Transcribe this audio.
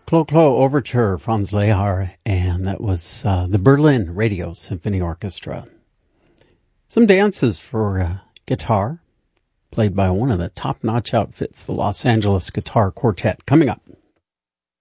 Clo-Clo Overture, Franz Lehar, and that was the Berlin Radio Symphony Orchestra. Some dances for guitar, played by one of the top-notch outfits, the Los Angeles Guitar Quartet, coming up.